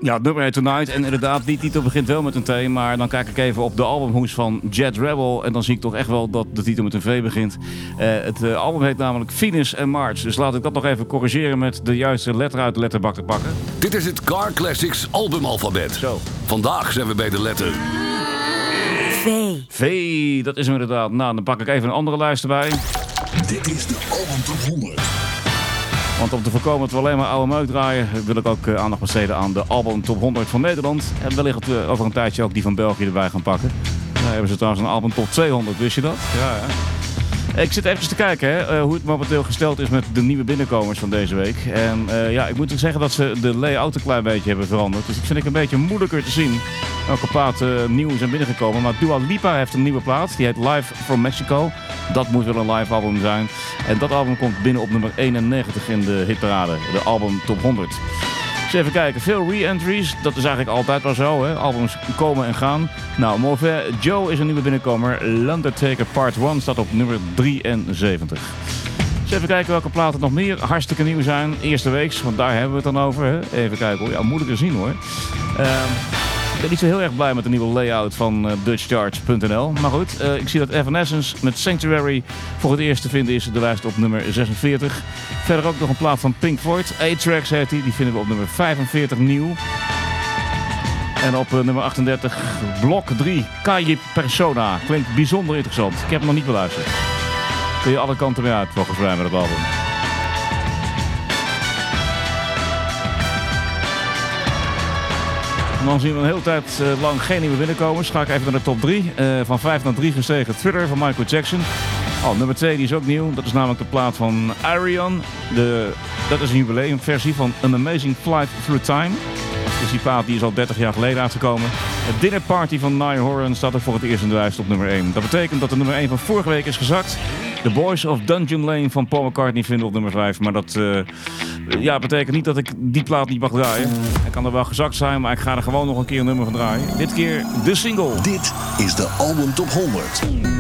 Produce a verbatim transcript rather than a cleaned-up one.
Ja, nummer heet Tonight. En inderdaad, die titel begint wel met een T. Maar dan kijk ik even op de albumhoes van Jet Rebel. En dan zie ik toch echt wel dat de titel met een V begint. Uh, het uh, album heet namelijk Venus and Mars. Dus laat ik dat nog even corrigeren met de juiste letter uit de letterbak te pakken. Dit is het Car Classics albumalfabet. Zo. Vandaag zijn we bij de letter V. V, dat is hem inderdaad. Nou, dan pak ik even een andere lijst erbij. Dit is de Album Top honderd. Want om te voorkomen dat we alleen maar oude meuk draaien, wil ik ook uh, aandacht besteden aan de Album Top honderd van Nederland. En wellicht uh, over een tijdje ook die van België erbij gaan pakken. Daar hebben ze trouwens een Album Top tweehonderd, wist je dat? Ja, ja. Ik zit even te kijken hè, uh, hoe het momenteel gesteld is met de nieuwe binnenkomers van deze week. En uh, ja, ik moet zeggen dat ze de layout een klein beetje hebben veranderd. Dus ik vind het een beetje moeilijker te zien welke plaat uh, nieuw zijn binnengekomen. Maar Dua Lipa heeft een nieuwe plaat. Die heet Live from Mexico. Dat moet wel een live album zijn. En dat album komt binnen op nummer eenennegentig in de hitparade. De Album Top honderd. Dus even kijken, veel re-entries, dat is eigenlijk altijd wel zo, hè? Albums komen en gaan. Nou, Mauvais Joe is een nieuwe binnenkomer. L'Undertaker Part één staat op nummer drieënzeventig. Dus even kijken welke platen nog meer hartstikke nieuw zijn. Eerste weeks, want daar hebben we het dan over. Hè? Even kijken hoor, ja, moeilijk te zien hoor. Uh, ik ben niet zo heel erg blij met de nieuwe layout van uh, Dutch Charts punt n l. Maar goed, uh, ik zie dat Evanescence met Sanctuary voor het eerst te vinden is. De lijst op nummer zesenveertig. Verder ook nog een plaat van Pink Floyd. A-Tracks heet die. Die vinden we op nummer vijfenveertig nieuw. En op uh, nummer achtendertig, blok drie, Kayip Persona. Klinkt bijzonder interessant. Ik heb hem nog niet beluisterd. Kun je alle kanten mee uit volgens mij met het album. Dan zien we een hele tijd uh, lang geen nieuwe binnenkomers. Ga ik even naar de top drie. Uh, van vijf naar drie gestegen Thriller van Michael Jackson. Oh, nummer twee die is ook nieuw. Dat is namelijk de plaat van Arion. De, dat is een jubileumversie van An Amazing Flight Through Time. Dus die plaat die is al dertig jaar geleden uitgekomen. Het Dinner Party van Niall Horan staat er voor het eerst in de lijst op nummer één. Dat betekent dat de nummer één van vorige week is gezakt. The Boys of Dungeon Lane van Paul McCartney vinden op nummer vijf. Maar dat uh, ja, betekent niet dat ik die plaat niet mag draaien. Hij kan er wel gezakt zijn, maar ik ga er gewoon nog een keer een nummer van draaien. Dit keer de single. Dit is de Album Top honderd.